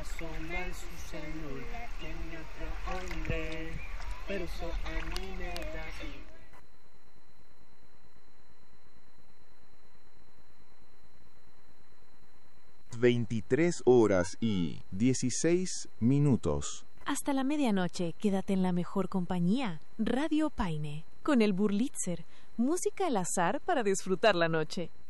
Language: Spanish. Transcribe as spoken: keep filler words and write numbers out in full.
pasó mal su celular, tiene otro hombre, pero eso a mí me da igual. veintitrés horas y dieciséis minutos. Hasta la medianoche, quédate en la mejor compañía. Radio Paine, con el Burlitzer, música al azar para disfrutar la noche.